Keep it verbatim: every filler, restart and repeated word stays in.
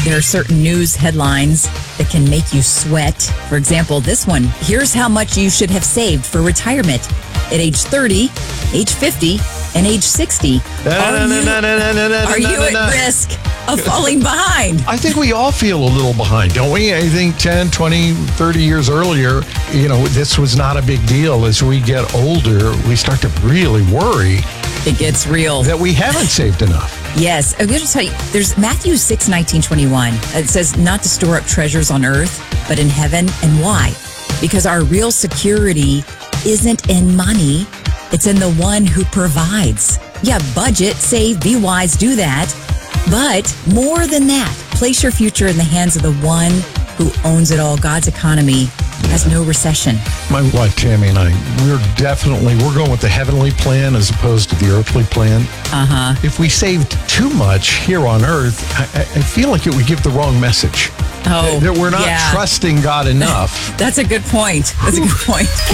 There are certain news headlines that can make you sweat. For example, this one, here's how much you should have saved for retirement at age thirty, age fifty, and age sixty. Are you, are you at risk of falling behind? I think we all feel a little behind, don't we? I think ten, twenty, thirty years earlier, you know, this was not a big deal. As we get older, we start to really worry. It gets real. That we haven't saved enough. Yes. I'm going to tell you, there's Matthew six, nineteen, twenty-one. It says not to store up treasures on earth, but in heaven. And why? Because our real security isn't in money. It's in the one who provides. Yeah, budget, save, be wise, do that. But more than that, place your future in the hands of the one who owns it all. God's economy has no recession. My wife, Tammy, and I, we're definitely, we're going with the heavenly plan as opposed to the earthly plan. Uh-huh. If we saved too much here on earth, I, I feel like it would give the wrong message. Oh, that we're not yeah. trusting God enough. That's a good point. That's a good point.